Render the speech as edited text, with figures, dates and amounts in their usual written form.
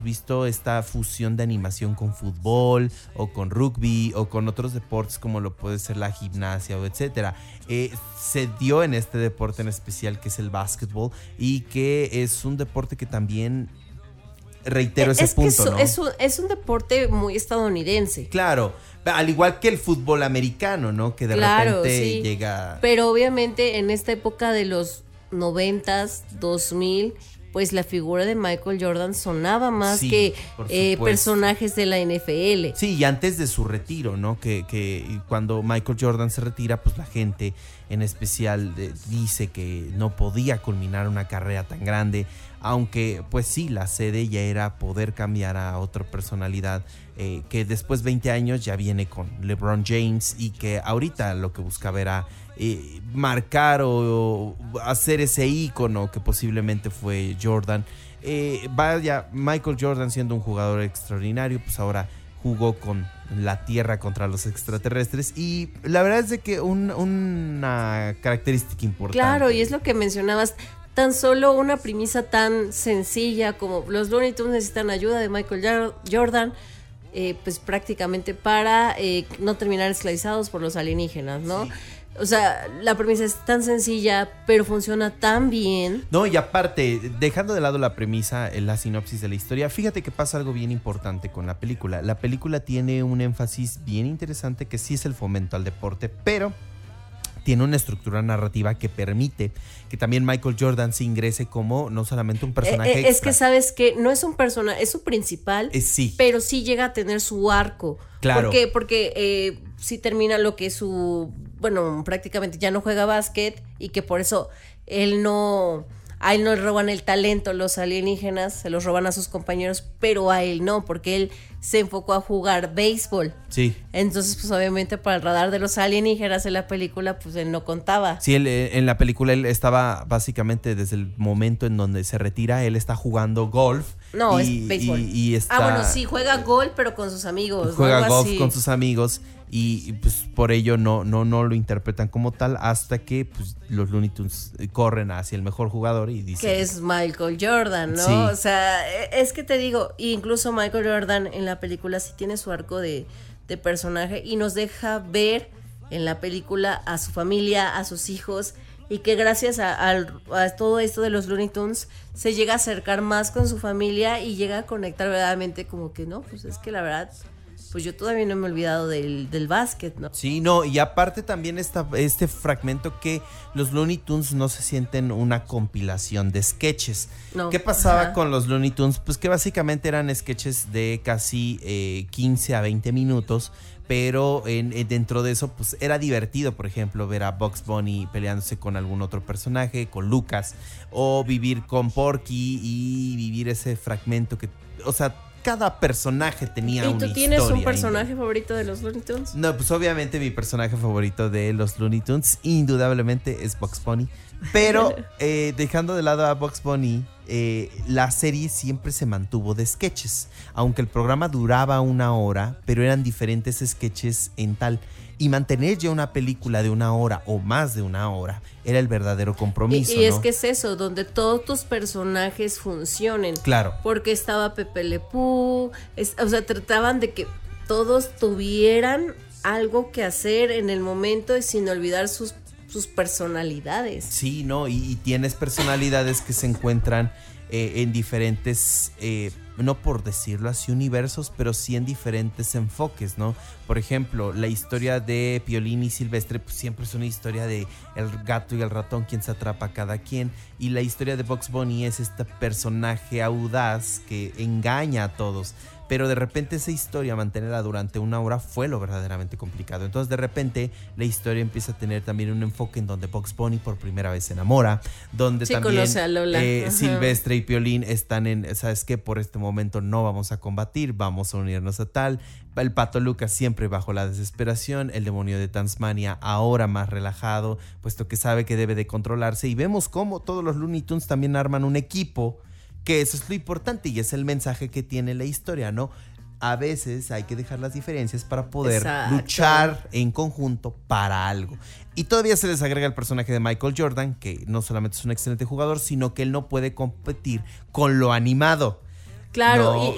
visto esta fusión de animación con fútbol o con rugby o con otros deportes como lo puede ser la gimnasia o etcétera. Se dio en este deporte en especial que es el básquetbol y que es un deporte que también, reitero ese punto, ¿no? Es un deporte muy estadounidense. Claro, al igual que el fútbol americano, ¿no? Que de repente llega... Pero obviamente en esta época de los 90s, 2000... pues la figura de Michael Jordan sonaba más que personajes de la NFL. Sí, y antes de su retiro, ¿no? Que cuando Michael Jordan se retira, pues la gente en especial dice que no podía culminar una carrera tan grande, aunque pues sí, la sede ya era poder cambiar a otra personalidad que después 20 años ya viene con LeBron James y que ahorita lo que buscaba era marcar o hacer ese ícono que posiblemente fue Jordan. Vaya, Michael Jordan siendo un jugador extraordinario, pues ahora jugó con la Tierra contra los extraterrestres y la verdad es de que una característica importante. Claro, y es lo que mencionabas, tan solo una premisa tan sencilla como los Looney Tunes necesitan ayuda de Michael Jordan, pues prácticamente para no terminar esclavizados por los alienígenas, ¿no? Sí. O sea, la premisa es tan sencilla, pero funciona tan bien. No, y aparte, dejando de lado la premisa, la sinopsis de la historia, fíjate que pasa algo bien importante con la película. La película tiene un énfasis bien interesante que sí es el fomento al deporte, pero tiene una estructura narrativa que permite que también Michael Jordan se ingrese como no solamente un personaje extra. Es que sabes que no es un personaje, es su principal, sí. Pero sí llega a tener su arco. Claro. ¿Por qué? Porque sí termina lo que es su... Bueno, prácticamente ya no juega básquet y que por eso a él no le roban el talento los alienígenas, se los roban a sus compañeros, pero a él no, porque él se enfocó a jugar béisbol. Sí. Entonces, pues obviamente para el radar de los alienígenas en la película, pues él no contaba. Sí, en la película él estaba básicamente desde el momento en donde se retira, él está jugando golf. No, es béisbol. Y está, bueno, sí, juega golf, pero con sus amigos. Juega ¿no? golf así. Con sus amigos y pues por ello no lo interpretan como tal hasta que pues, los Looney Tunes corren hacia el mejor jugador y dicen... Que es Michael Jordan, ¿no? Sí. O sea, es que te digo, incluso Michael Jordan en la película sí tiene su arco de personaje y nos deja ver en la película a su familia, a sus hijos, y que gracias a todo esto de los Looney Tunes se llega a acercar más con su familia y llega a conectar verdaderamente como que no, pues es que la verdad, pues yo todavía no me he olvidado del básquet, ¿no? Sí, no, y aparte también este fragmento que los Looney Tunes no se sienten una compilación de sketches. No. ¿Qué pasaba con los Looney Tunes? Pues que básicamente eran sketches de casi 15 a 20 minutos, pero dentro de eso pues era divertido, por ejemplo, ver a Bugs Bunny peleándose con algún otro personaje, con Lucas, o vivir con Porky y vivir ese fragmento que, o sea, cada personaje tenía una historia. ¿Y tú tienes un personaje favorito de los Looney Tunes? No, pues obviamente mi personaje favorito de los Looney Tunes indudablemente es Bugs Bunny. Pero dejando de lado a Bugs Bunny, la serie siempre se mantuvo de sketches. Aunque el programa duraba 1 hora, pero eran diferentes sketches en tal. Y mantener ya una película de 1 hora o más de 1 hora era el verdadero compromiso. Y es ¿no? que es eso, donde todos tus personajes funcionen. Claro. Porque estaba Pepe Le Pew, o sea, trataban de que todos tuvieran algo que hacer en el momento y sin olvidar sus personalidades. Sí, ¿no? Y tienes personalidades que se encuentran en diferentes, no por decirlo así, universos, pero sí en diferentes enfoques, ¿no? Por ejemplo, la historia de Piolín y Silvestre pues siempre es una historia de el gato y el ratón, quien se atrapa a cada quien, y la historia de Bugs Bunny es este personaje audaz que engaña a todos. Pero de repente esa historia, mantenerla durante 1 hora fue lo verdaderamente complicado. Entonces de repente la historia empieza a tener también un enfoque en donde Bugs Bunny por primera vez se enamora, donde sí, también conoce a Lola. Silvestre y Piolín están en, ¿sabes qué? Por este momento no vamos a combatir, vamos a unirnos a tal. El Pato Lucas siempre bajo la desesperación, el demonio de Tasmania ahora más relajado, puesto que sabe que debe de controlarse, y vemos cómo todos los Looney Tunes también arman un equipo, que eso es lo importante y es el mensaje que tiene la historia, ¿no? A veces hay que dejar las diferencias para poder luchar en conjunto para algo. Y todavía se les agrega el personaje de Michael Jordan, que no solamente es un excelente jugador, sino que él no puede competir con lo animado. Claro, no.